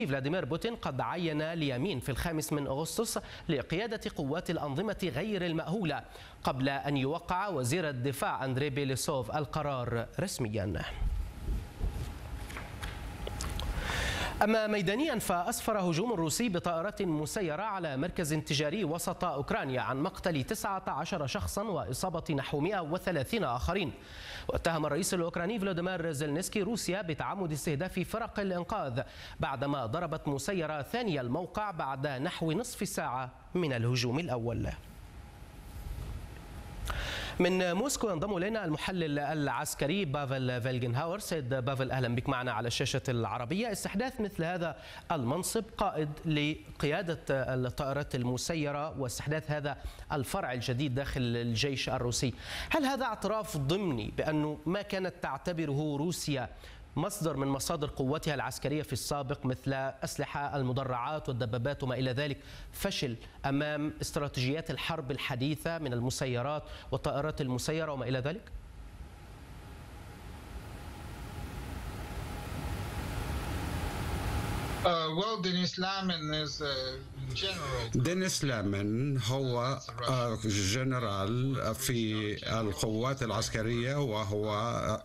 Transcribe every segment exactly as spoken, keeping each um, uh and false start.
فلاديمير بوتين قد عين اليمين في الخامس من أغسطس لقيادة قوات الأنظمة غير المأهولة قبل أن يوقع وزير الدفاع أندري بيليسوف القرار رسميا. أما ميدانيا فأسفر هجوم روسي بطائرات مسيرة على مركز تجاري وسط أوكرانيا عن مقتل تسعة عشر شخصا وإصابة نحو مئة وثلاثين آخرين. واتهم الرئيس الأوكراني فلاديمير زيلينسكي روسيا بتعمد استهداف فرق الإنقاذ بعدما ضربت مسيرة ثانية الموقع بعد نحو نصف ساعة من الهجوم الأول. من موسكو ينضم إلينا المحلل العسكري بافل فيلجنهاور. سيد بافل، أهلا بك معنا على الشاشة العربية. استحداث مثل هذا المنصب قائد لقيادة الطائرات المسيرة واستحداث هذا الفرع الجديد داخل الجيش الروسي، هل هذا اعتراف ضمني بأنه ما كانت تعتبره روسيا مصدر من مصادر قوتها العسكرية في السابق مثل أسلحة المدرعات والدبابات وما إلى ذلك فشل أمام استراتيجيات الحرب الحديثة من المسيرات والطائرات المسيرة وما إلى ذلك؟ دينيس لامن هو جنرال في القوات العسكرية، وهو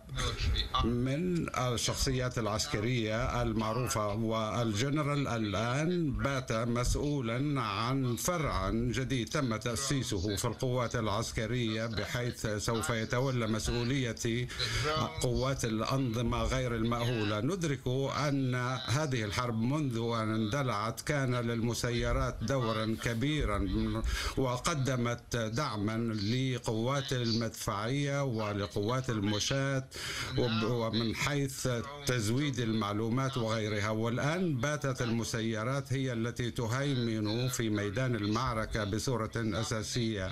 من الشخصيات العسكرية المعروفة، والجنرال الآن بات مسؤولا عن فرع جديد تم تأسيسه في القوات العسكرية، بحيث سوف يتولى مسؤولية قوات الأنظمة غير المأهولة. ندرك أن هذه الحرب منذ أن اندلعت كان للمسيرات دورا كبيرا، وقدمت دعما لقوات المدفعية ولقوات المشاة ومن حيث تزويد المعلومات وغيرها. والآن باتت المسيرات هي التي تهيمن في ميدان المعركة بصورة أساسية،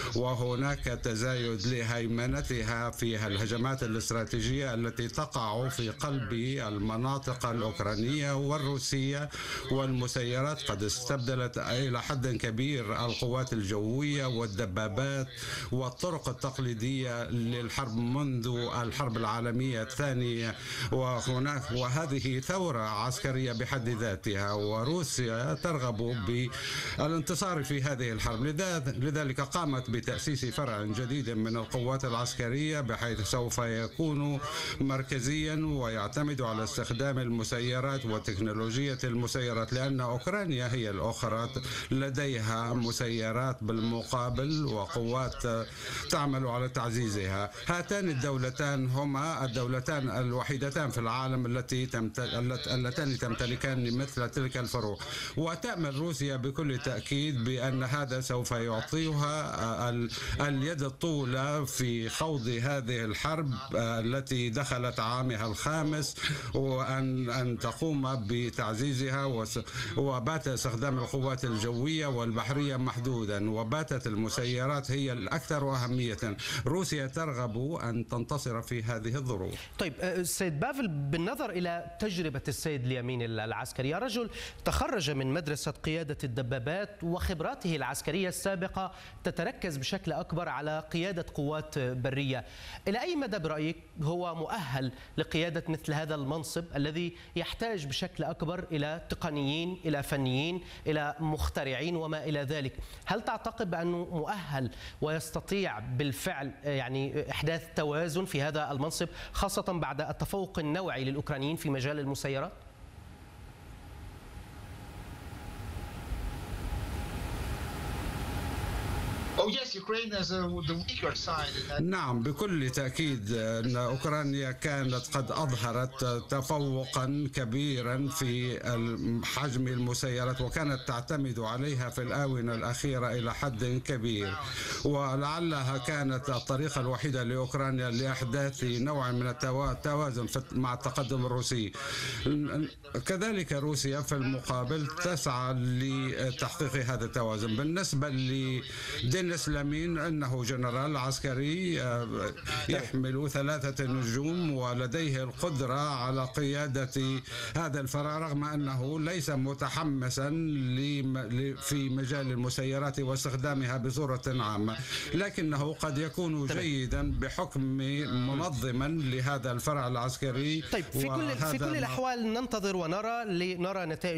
وهناك تزايد لهيمنتها في الهجمات الاستراتيجية التي تقع في قلب المناطق الأوكرانية والروسية. والمسيرات قد استبدلت إلى حد كبير القوات الجوية والدبابات والطرق التقليدية للحرب منذ الحرب العالمية الثانية، وهناك وهذه ثورة عسكرية بحد ذاتها، وروسيا ترغب بالانتصار في هذه الحرب. لذلك قامت بتأسيس فرع جديد من القوات العسكرية، بحيث سوف يكون مركزيا ويعتمد على استخدام المسيرات وتكنولوجيا المسيرات، لأن أوكرانيا هي الأخرى لديها مسيرات بالمقابل وقوات تعمل على تعزيزها. هاتان الدولتان هما الدولتان الوحيدتان في العالم التي اللتان تمتلكان مثل تلك الفروق، وتأمل روسيا بكل تأكيد بأن هذا سوف يعطيها اليد الطولى في خوض هذه الحرب التي دخلت عامها الخامس، وأن أن تقوم بتعزيزها. وبات استخدام القوات الجوية والبحرية محدودا، وباتت المسيرات هي الأكثر أهمية. روسيا ترغب أن تنتصر في هذه الظروف. طيب سيد بافل، بالنظر إلى تجربة السيد اليمين العسكري، رجل تخرج من مدرسة قيادة الدبابات وخبراته العسكرية السابقة تتركز بشكل أكبر على قيادة قوات برية، إلى أي مدى برأيك هو مؤهل لقيادة مثل هذا المنصب الذي يحتاج بشكل أكبر إلى تقنيين، إلى فنيين، إلى مخترعين وما إلى ذلك؟ هل تعتقد بأنه مؤهل ويستطيع بالفعل يعني إحداث توازن في هذا المنصب، خاصة بعد التفوق النوعي للأوكرانيين في مجال المسيرات؟ نعم، بكل تأكيد أن أوكرانيا كانت قد أظهرت تفوقا كبيرا في حجم المسيرات، وكانت تعتمد عليها في الآونة الأخيرة إلى حد كبير، ولعلها كانت الطريقة الوحيدة لأوكرانيا لإحداث نوع من التوازن مع التقدم الروسي. كذلك روسيا في المقابل تسعى لتحقيق هذا التوازن. بالنسبة لدينيس لامين أنه جنرال عسكري يحمل ثلاثة نجوم ولديه القدرة على قيادة هذا الفرع، رغم أنه ليس متحمسا في مجال المسيرات واستخدامها بصورة عامة، لكنه قد يكون جيدا بحكم منظما لهذا الفرع العسكري. طيب في كل في كل الأحوال ننتظر ونرى لنرى نتائج